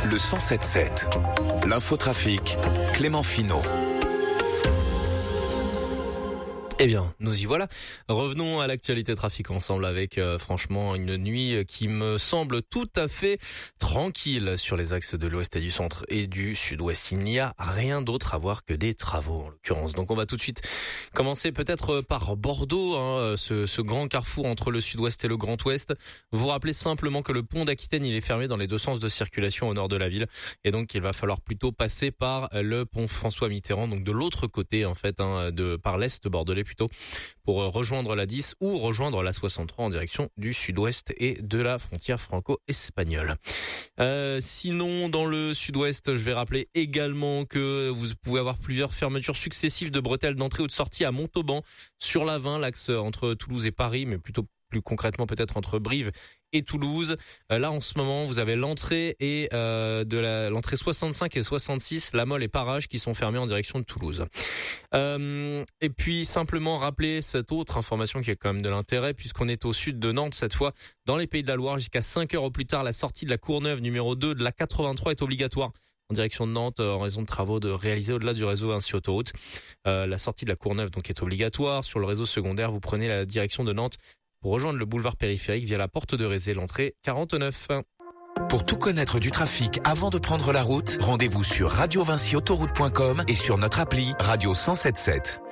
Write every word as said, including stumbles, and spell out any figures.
le cent sept sept. L'infotrafic, Clément Finot. Eh bien, nous y voilà. Revenons à l'actualité trafic ensemble avec euh, franchement une nuit qui me semble tout à fait tranquille sur les axes de l'ouest et du centre et du sud-ouest. Il n'y a rien d'autre à voir que des travaux en l'occurrence. Donc on va tout de suite commencer peut-être par Bordeaux, hein, ce, ce grand carrefour entre le sud-ouest et le grand ouest. Vous rappelez simplement que le pont d'Aquitaine il est fermé dans les deux sens de circulation au nord de la ville et donc il va falloir plutôt passer par le pont François Mitterrand, donc de l'autre côté en fait, hein, de par l'est bordelais plutôt, pour rejoindre la dix ou rejoindre la soixante-trois en direction du sud-ouest et de la frontière franco-espagnole. Euh, sinon, dans le sud-ouest, je vais rappeler également que vous pouvez avoir plusieurs fermetures successives de bretelles d'entrée ou de sortie à Montauban, sur l'A vingt, l'axe entre Toulouse et Paris, mais plutôt plus concrètement peut-être entre Brive et Toulouse. Euh, là en ce moment vous avez l'entrée et euh, de la l'entrée soixante-cinq et soixante-six, La Mole et Parages qui sont fermés en direction de Toulouse. Euh, et puis simplement rappeler cette autre information qui est quand même de l'intérêt puisqu'on est au sud de Nantes cette fois, dans les Pays de la Loire, jusqu'à cinq heures au plus tard, la sortie de la Courneuve numéro deux de la quatre-vingt-trois est obligatoire en direction de Nantes en raison de travaux de réalisés au-delà du réseau Vinci Autoroute. Euh, la sortie de la Courneuve donc est obligatoire. Sur le réseau secondaire, vous prenez la direction de Nantes pour rejoindre le boulevard périphérique via la porte de Rézé, l'entrée quarante-neuf. Pour tout connaître du trafic avant de prendre la route, rendez-vous sur radio vinci autoroute point com et sur notre appli Radio cent sept sept.